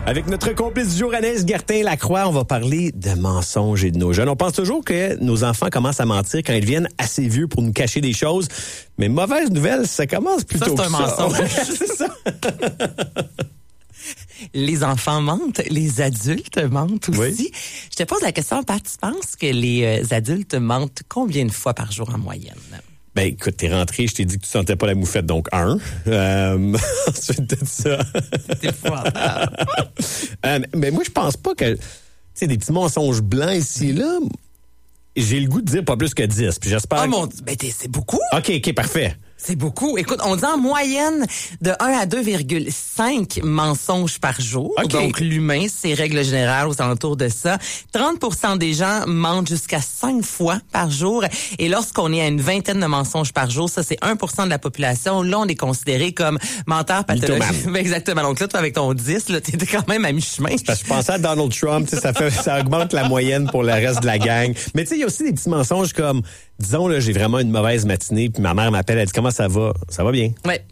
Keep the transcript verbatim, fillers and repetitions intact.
Avec notre complice du jour, Anaïs Gertin-Lacroix, on va parler de mensonges et de nos jeunes. On pense toujours que nos enfants commencent à mentir quand ils deviennent assez vieux pour nous cacher des choses. Mais mauvaise nouvelle, ça commence plutôt ça, c'est un que ça. mensonge. C'est ça. Les enfants mentent, les adultes mentent aussi. Oui. Je te pose la question, Pat, tu penses que les adultes mentent combien de fois par jour en moyenne? Ben, écoute, t'es rentré, je t'ai dit que tu sentais pas la moufette, donc un. Euh, ensuite de ça. C'était fort. euh, mais moi, je pense pas que, tu sais, des petits mensonges blancs ici et là, j'ai le goût de dire pas plus que dix. Puis j'espère. Oh mon Dieu, ben t'es- c'est beaucoup. OK, OK, parfait. C'est beaucoup. Écoute, on dit en moyenne de un à deux virgule cinq mensonges par jour. OK. Donc, l'humain, c'est règle générale aux alentours de ça. trente pour cent des gens mentent jusqu'à cinq fois par jour. Et lorsqu'on est à une vingtaine de mensonges par jour, ça, c'est un pour cent de la population. Là, on est considéré comme menteur pathologique. Mythomane. Exactement. Donc là, toi, avec ton dix, là, t'es quand même à mi-chemin. Parce que je pensais à Donald Trump, tu sais, ça fait, ça augmente la moyenne pour le reste de la gang. Mais tu sais, il y a aussi des petits mensonges comme, disons, là, j'ai vraiment une mauvaise matinée, puis ma mère m'appelle, elle dit, comment ça va? Ça va bien. Ouais.